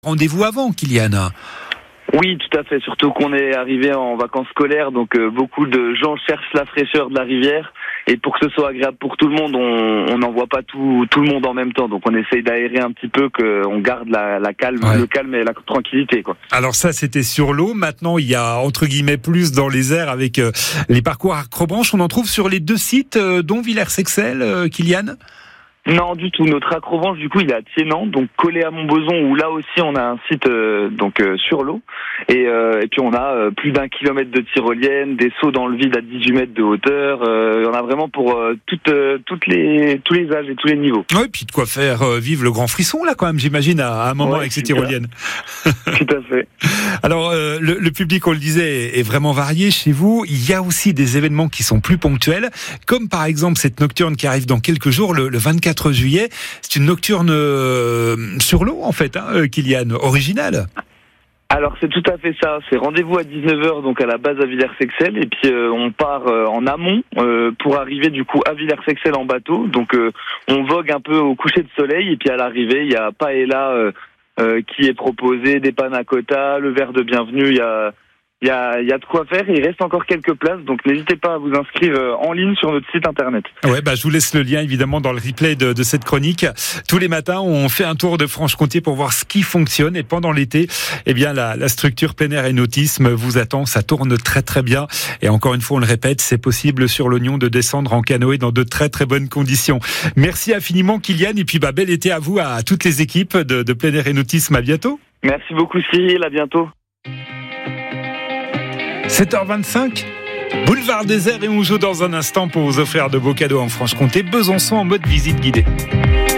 Rendez-vous avant, Kylian. Oui, tout à fait. Surtout qu'on est arrivé en vacances scolaires, donc beaucoup de gens cherchent la fraîcheur de la rivière. Et pour que ce soit agréable pour tout le monde, on n'envoie pas tout le monde en même temps. Donc on essaye d'aérer un petit peu, qu'on garde la calme, le calme et la tranquillité, quoi. Alors ça, c'était sur l'eau. Maintenant, il y a entre guillemets plus dans les airs avec les parcours accrobranche. On en trouve sur les deux sites, dont Villers-Sexel, Kylian. Non, du tout. Notre accrobranche, du coup, il est à Thiénan, donc collé à Montbozon, où là aussi on a un site sur l'eau. Et puis on a plus d'1 kilomètre de tyrolienne, des sauts dans le vide à 18 mètres de hauteur. On a vraiment pour tous les âges et tous les niveaux. Oui, puis de quoi faire vivre le grand frisson là quand même, j'imagine, à un moment avec ces tyroliennes. Tout à fait. Alors le public, on le disait, est vraiment varié chez vous. Il y a aussi des événements qui sont plus ponctuels, comme par exemple cette nocturne qui arrive dans quelques jours, le 24 juillet. C'est une nocturne sur l'eau en fait, Kylian, originale. Alors c'est tout à fait ça, c'est rendez-vous à 19h donc à la base à Villers-Sexel et puis on part en amont pour arriver du coup à Villers-Sexel en bateau. Donc on vogue un peu au coucher de soleil et puis à l'arrivée il y a paella qui est proposé, des panna cotta, le verre de bienvenue, il y a de quoi faire et il reste encore quelques places, donc n'hésitez pas à vous inscrire en ligne sur notre site internet. Ouais, je vous laisse le lien évidemment dans le replay de cette chronique. Tous les matins, on fait un tour de Franche-Comté pour voir ce qui fonctionne et pendant l'été, eh bien la structure plein air et nautisme vous attend, ça tourne très très bien et encore une fois on le répète, c'est possible sur l'Oignon de descendre en canoë dans de très très bonnes conditions. Merci infiniment Kylian et puis bel été à vous, à toutes les équipes de plein air et nautisme, à bientôt. Merci beaucoup Cyril, à bientôt. 7h25, boulevard des Airs et on joue dans un instant pour vous offrir de beaux cadeaux en Franche-Comté. Besançon en mode visite guidée.